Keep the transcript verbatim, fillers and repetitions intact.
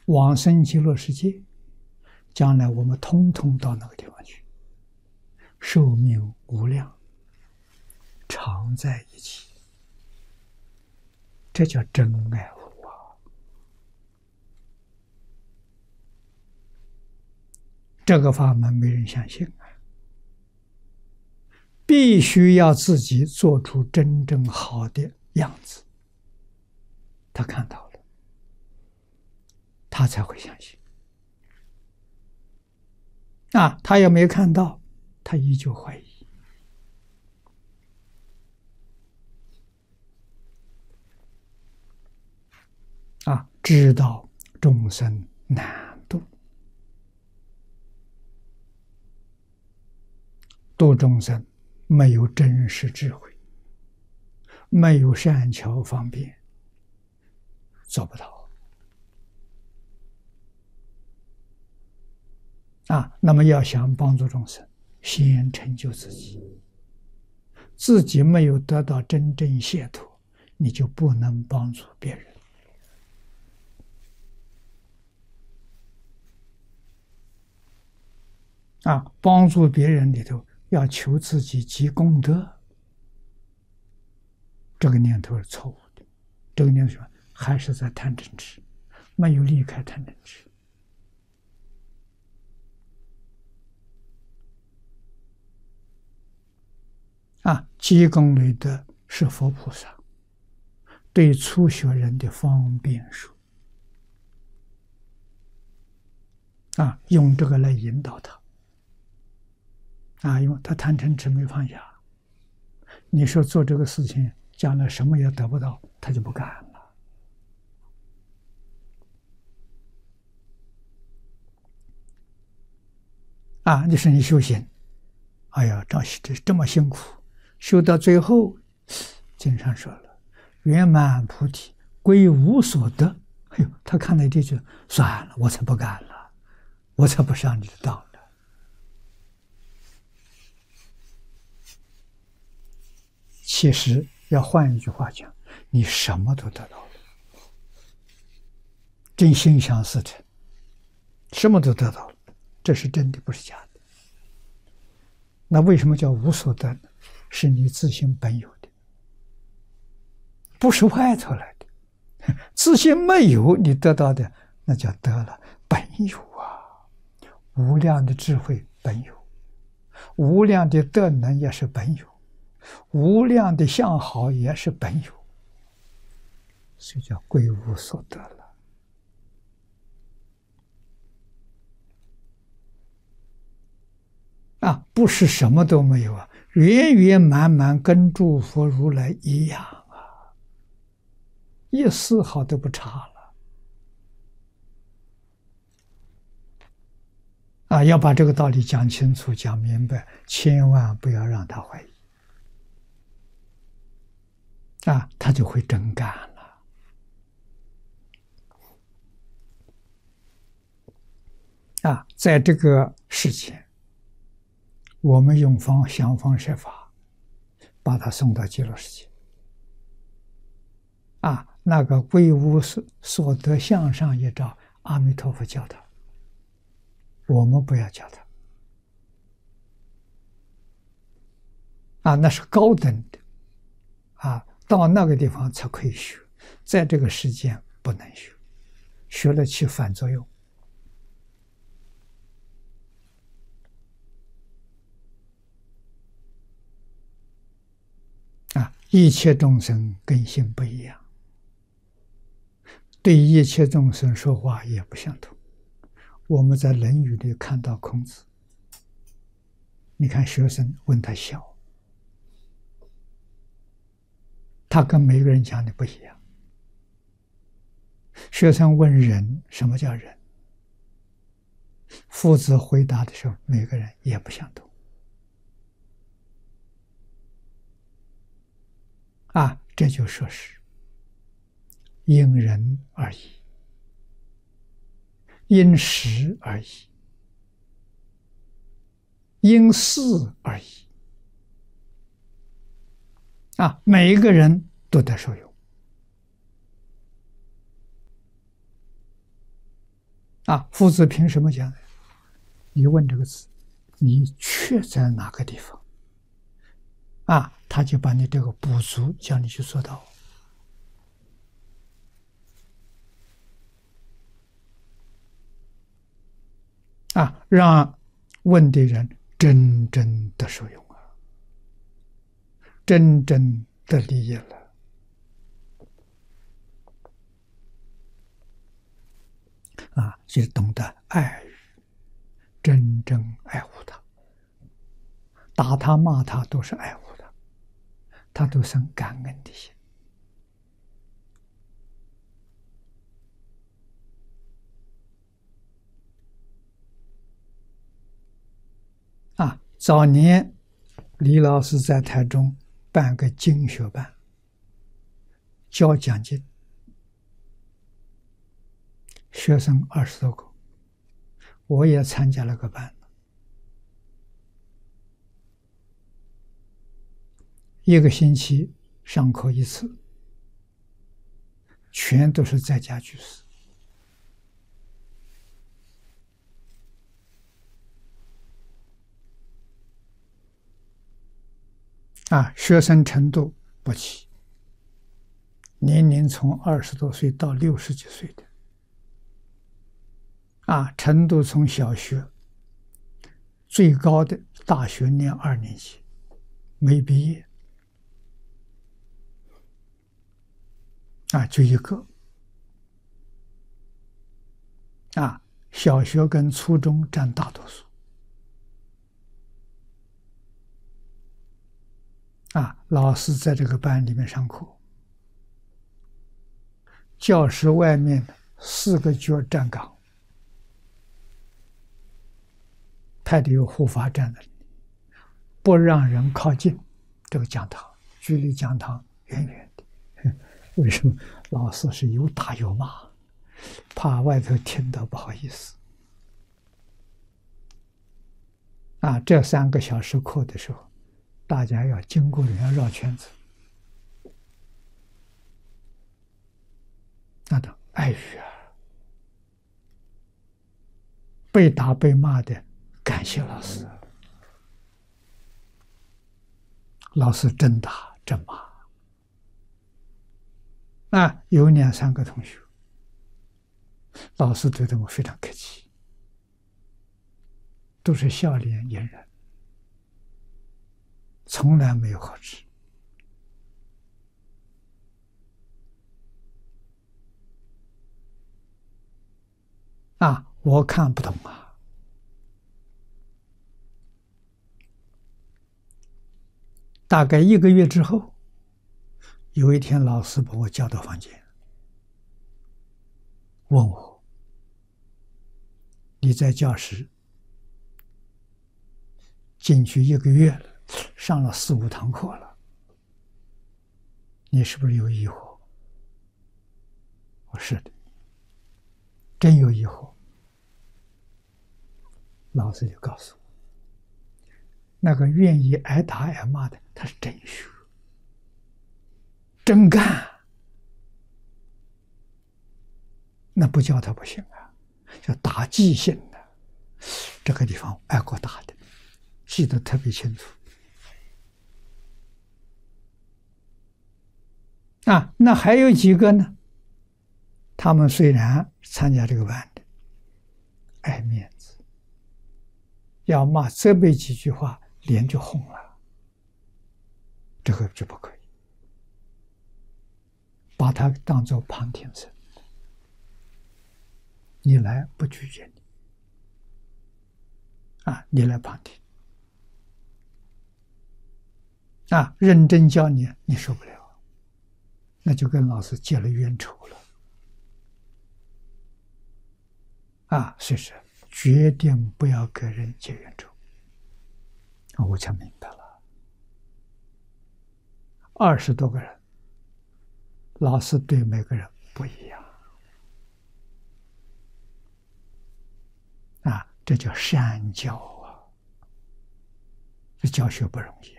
往生极乐世界，将来我们通通到那个地方去，寿命无量，常在一起，这叫真爱护啊！这个法门没人相信啊，必须要自己做出真正好的样子，他看到了，他才会相信。啊，他也没看到，他依旧怀疑。啊，知道众生难度，度众生没有真实智慧，没有善巧方便，做不到。啊，那么要想帮助众生，先成就自己。自己没有得到真正解脱，你就不能帮助别人。啊，帮助别人里头要求自己积功德，这个念头是错误的。这个念头还是在贪嗔痴，没有离开贪嗔痴。啊，积功累德是佛菩萨对初学人的方便说。啊，用这个来引导他。啊，因为他贪嗔痴没放下，你说做这个事情，将来什么也得不到，他就不干了。啊，你说你修行，哎呀，这这这么辛苦，修到最后，经上说了，圆满菩提，归无所得。哎呦，他看了这句，算了，我才不干了，我才不上你的当了。其实要换一句话讲，你什么都得到了，真心想事成，什么都得到了，这是真的，不是假的。那为什么叫无所得呢？是你自性本有的，不是外头来的。自性没有，你得到的那叫得了，本有啊！无量的智慧本有，无量的德能也是本有，无量的相好也是本有，所以叫归无所得了。啊，不是什么都没有啊，圆圆满满跟诸佛如来一样啊，一丝毫都不差了。啊，要把这个道理讲清楚、讲明白，千万不要让他怀疑。啊，他就会真干了。啊，在这个世间，我们用方想方设法把他送到极乐世界。啊，那个归无所得向上一照，阿弥陀佛教他，我们不要教他。啊，那是高等的。啊，到那个地方才可以学，在这个世间不能学，学了起反作用。啊，一切众生根性不一样，对一切众生说话也不相同。我们在《论语》里看到孔子，你看学生问他笑，他跟每个人讲的不一样。学生问人，什么叫人？夫子回答的时候，每个人也不相同。啊，这就说是因人而异，因时而异，因事而异。啊，每一个人都得受用。 啊，夫子凭什么讲？你问这个字，你缺在哪个地方？啊，他就把你这个补足，叫你去做到。啊，让问的人真正的受用啊，真正的利益了。啊，就懂得爱语，真正爱护他，打他骂他都是爱护他，他都生感恩的心。啊，早年李老师在台中办个经学班，教讲经，学生二十多个，我也参加了个班，一个星期上课一次，全都是在家居士。啊，学生程度不齐，年龄从二十多岁到六十几岁的，啊，程度从小学最高的大学念二年级，没毕业，啊，就一个，啊，小学跟初中占大多数。啊，老师在这个班里面上课，教室外面四个角站岗，派的有护法站在里，不让人靠近这个讲堂，距离讲堂远远的。为什么？老师是有打有骂，怕外头听到不好意思。啊，这三个小时课的时候，大家要经过人家绕圈子，那的爱语啊，被打被骂的，感谢老师，老师真打真骂。啊，有两三个同学，老师对他们非常客气，都是笑脸迎人，从来没有呵斥。啊，我看不懂啊。大概一个月之后，有一天老师把我叫到房间，问我：“你在教室进去一个月了，上了四五堂课了，你是不是有疑惑？”我是的，真有疑惑。老师就告诉我，那个愿意挨打挨骂的，他是真学，真干，那不叫他不行啊，叫打记性的。这个地方挨过打的，记得特别清楚。啊，那还有几个呢？他们虽然参加这个班的，爱面子，要骂责备几句话，脸就红了，这个就不可以，把他当作旁听生。你来不拒绝你，啊，你来旁听，啊，认真教你，你受不了，那就跟老师结了冤仇了。啊，所以说决定不要跟人结冤仇。啊，我才明白了，二十多个人，老师对每个人不一样。啊，这叫善教啊，这教学不容易。